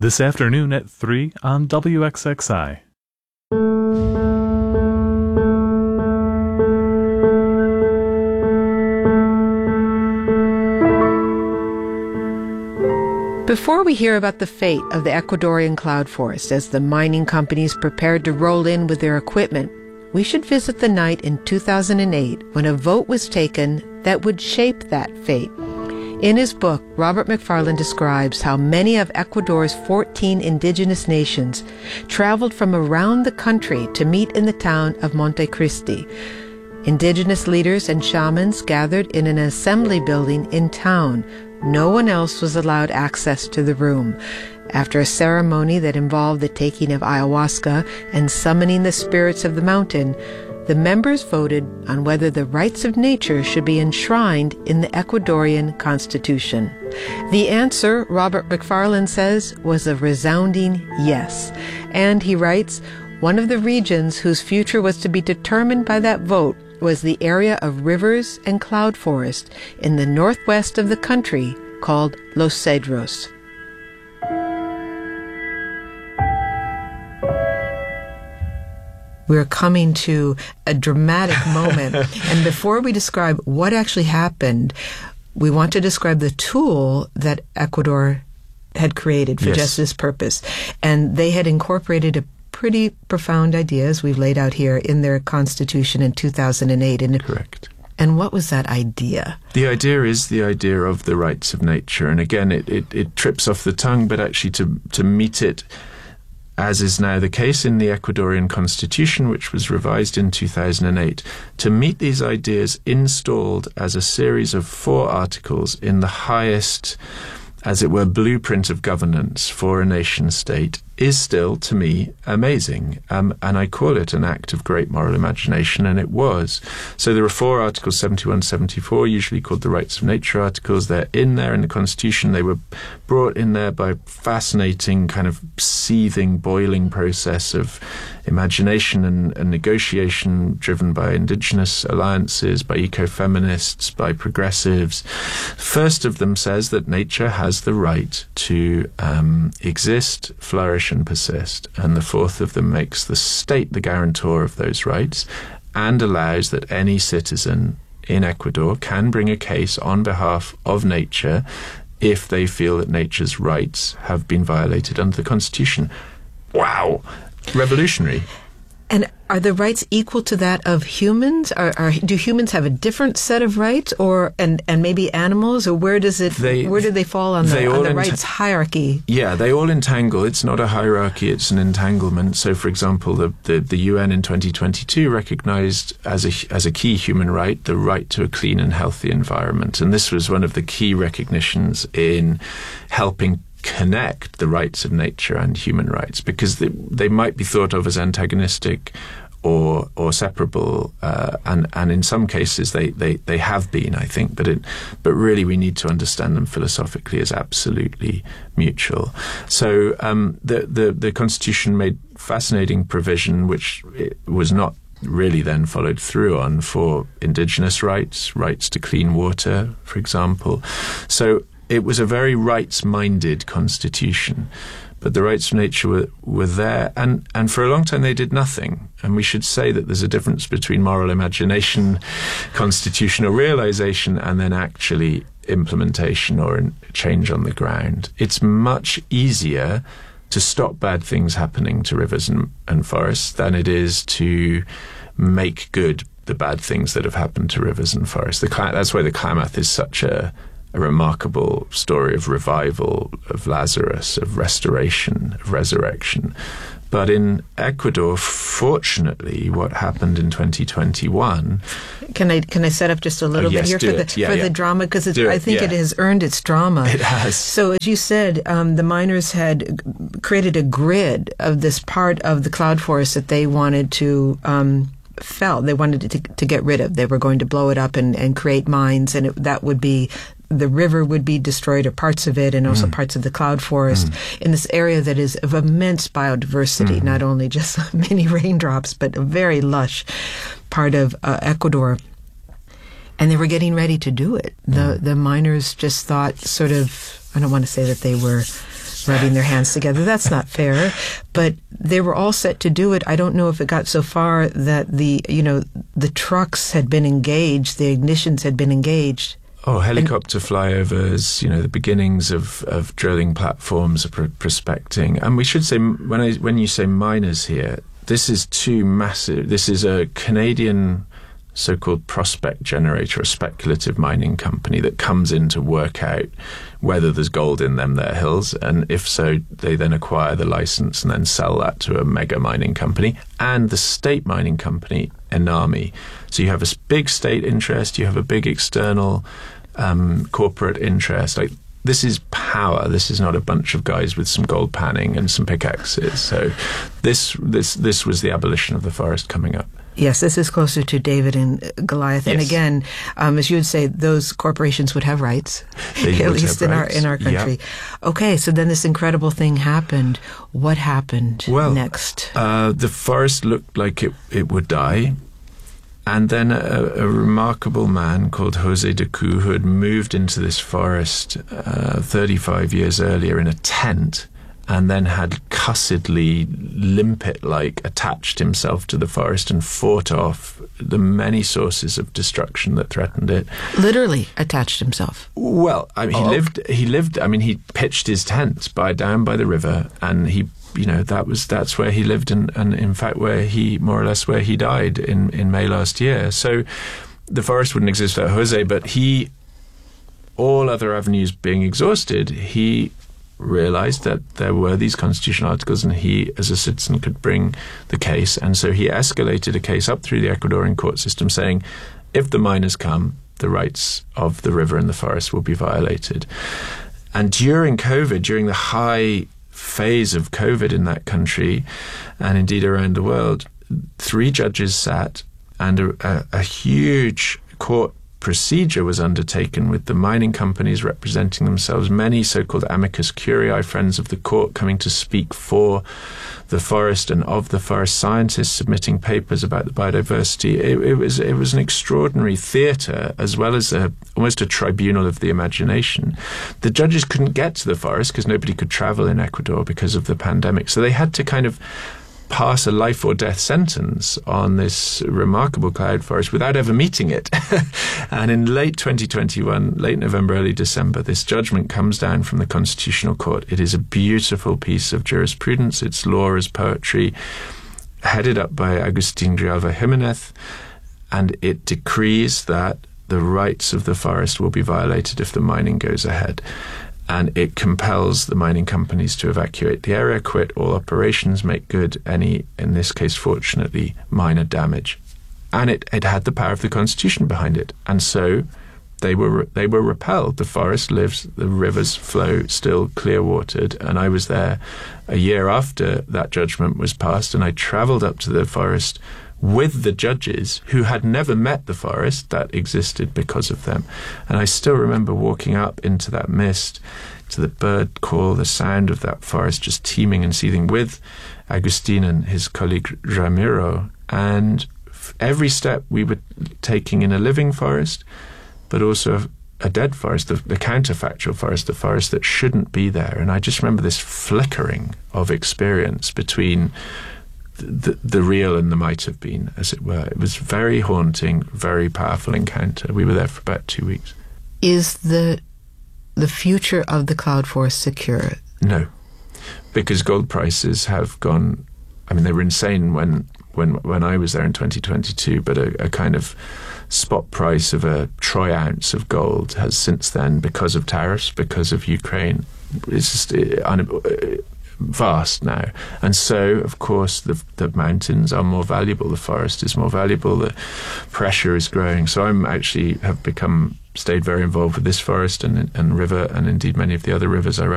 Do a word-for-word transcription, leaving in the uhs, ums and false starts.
This afternoon at three on W X X I. Before we hear about the fate of the Ecuadorian cloud forest as the mining companies prepared to roll in with their equipment, we should visit the night in two thousand eight when a vote was taken that would shape that fate. In his book, Robert Macfarlane describes how many of Ecuador's fourteen indigenous nations traveled from around the country to meet in the town of Montecristi. Indigenous leaders and shamans gathered in an assembly building in town. No one else was allowed access to the room. After a ceremony that involved the taking of ayahuasca and summoning the spirits of the mountain, the members voted on whether the rights of nature should be enshrined in the Ecuadorian Constitution. The answer, Robert Macfarlane says, was a resounding yes. And he writes, one of the regions whose future was to be determined by that vote was the area of rivers and cloud forest in the northwest of the country called Los Cedros. We're coming to a dramatic moment. And before we describe what actually happened, we want to describe the tool that Ecuador had created for yes. just this purpose. And they had incorporated a pretty profound idea, as we've laid out here, in their constitution in two thousand eight. And Correct. And what was that idea? The idea is the idea of the rights of nature. And again, it, it, it trips off the tongue, but actually to, to meet it, as is now the case in the Ecuadorian Constitution, which was revised in two thousand eight, to meet these ideas installed as a series of four articles in the highest, as it were, blueprint of governance for a nation-state is still, to me, amazing. Um, and I call it an act of great moral imagination, and it was. So there are four articles, seventy-one, seventy-four, usually called the Rights of Nature articles. They're in there in the Constitution. They were brought in there by fascinating kind of seething, boiling process of imagination and, and negotiation driven by indigenous alliances, by ecofeminists, by progressives. First of them says that nature has the right to um, exist, flourish, and persist. And the fourth of them makes the state the guarantor of those rights and allows that any citizen in Ecuador can bring a case on behalf of nature if they feel that nature's rights have been violated under the Constitution. Wow! Revolutionary. And are the rights equal to that of humans? Are, are do humans have a different set of rights, or and, and maybe animals, or where does it they, where do they fall on the, on the rights ent- hierarchy? Yeah, they all entangle. It's not a hierarchy; it's an entanglement. So, for example, the the, the U N in twenty twenty-two recognized as a as a key human right the right to a clean and healthy environment, and this was one of the key recognitions in helping connect the rights of nature and human rights, because they, they might be thought of as antagonistic or or separable, uh, and and in some cases they, they, they have been, I think, but it but really we need to understand them philosophically as absolutely mutual. So um, the the the Constitution made fascinating provision, which was not really then followed through on, for indigenous rights, rights to clean water, for example. So it was a very rights-minded constitution, but the rights of nature were, were there, and, and for a long time they did nothing. And we should say that there's a difference between moral imagination, constitutional realization, and then actually implementation or change on the ground. It's much easier to stop bad things happening to rivers and, and forests than it is to make good the bad things that have happened to rivers and forests. The, that's why the Klamath is such a a remarkable story of revival, of Lazarus, of restoration, of resurrection. But in Ecuador, fortunately, what happened in twenty twenty-one... Can I can I set up just a little oh, bit yes, here for it. the yeah, for yeah. the drama? Because I it, think yeah. it has earned its drama. It has. So as you said, um, the miners had created a grid of this part of the cloud forest that they wanted to... Um, fell. They wanted to, to get rid of. They were going to blow it up and, and create mines, and it, that would be... the river would be destroyed, or parts of it, and also mm. parts of the cloud forest mm. in this area that is of immense biodiversity, mm. not only just many raindrops, but a very lush part of uh, Ecuador. And they were getting ready to do it. The mm. the miners just thought sort of, I don't want to say that they were rubbing their hands together. That's not fair. But they were all set to do it. I don't know if it got so far that the, you know, the trucks had been engaged, the ignitions had been engaged. Oh, helicopter and, flyovers, you know, the beginnings of, of drilling platforms, of pr- prospecting. And we should say, when I, when you say miners here, this is two massive, this is a Canadian so-called prospect generator, a speculative mining company that comes in to work out whether there's gold in them their hills, and if so, they then acquire the license and then sell that to a mega mining company, and the state mining company, Enami. So you have a big state interest, you have a big external um, corporate interest. Like, this is power. This is not a bunch of guys with some gold panning and some pickaxes. So this this this was the abolition of the forest coming up. Yes, this is closer to David and Goliath. Yes. And again, um, as you would say, those corporations would have rights, they at would least have in rights. our in our country. Yeah. Okay, so then this incredible thing happened. What happened well, next? Uh, the forest looked like it, it would die. And then a, a remarkable man called José de Cou, who had moved into this forest uh, thirty-five years earlier in a tent, and then had cussedly, limpet-like attached himself to the forest and fought off the many sources of destruction that threatened it. Literally attached himself. Well, I mean, he oh. lived. He lived. I mean, he pitched his tent by down by the river, and he, you know, that was that's where he lived, and, and in fact, where he more or less where he died in in May last year. So, the forest wouldn't exist without Jose, but he, all other avenues being exhausted, he realized that there were these constitutional articles and he, as a citizen, could bring the case. And so he escalated a case up through the Ecuadorian court system saying, if the miners come, the rights of the river and the forest will be violated. And during COVID, during the high phase of COVID in that country, and indeed around the world, three judges sat and a, a, a huge court procedure was undertaken with the mining companies representing themselves, many so-called amicus curiae, friends of the court, coming to speak for the forest and of the forest, scientists submitting papers about the biodiversity. It, it was it was an extraordinary theatre, as well as a, almost a tribunal of the imagination. The judges couldn't get to the forest because nobody could travel in Ecuador because of the pandemic, so they had to kind of pass a life or death sentence on this remarkable cloud forest without ever meeting it. And in late twenty twenty-one, late November, early December, this judgment comes down from the Constitutional Court. It is a beautiful piece of jurisprudence. It's law as poetry, headed up by Agustín Grijalva Jiménez, and it decrees that the rights of the forest will be violated if the mining goes ahead. And it compels the mining companies to evacuate the area, quit all operations, make good any, in this case, fortunately, minor damage. And it, it had the power of the Constitution behind it. And so they were they were repelled. The forest lives, the rivers flow still clear-watered. And I was there a year after that judgment was passed, and I travelled up to the forest with the judges who had never met the forest that existed because of them. And I still remember walking up into that mist, to the bird call, the sound of that forest just teeming and seething with Agustín and his colleague Ramiro. And every step we were taking in a living forest, but also a dead forest, the, the counterfactual forest, the forest that shouldn't be there. And I just remember this flickering of experience between The, the real and the might have been, as it were. It was very haunting, very powerful encounter. We were there for about two weeks. Is the the future of the cloud forest secure? No, because gold prices have gone. I mean, they were insane when when when I was there in twenty twenty-two. But a, a kind of spot price of a troy ounce of gold has since then, because of tariffs, because of Ukraine, it's just un, vast now. And so, of course, the, the mountains are more valuable, the forest is more valuable, the pressure is growing. So I'm actually have become, stayed very involved with this forest and, and river, and indeed many of the other rivers I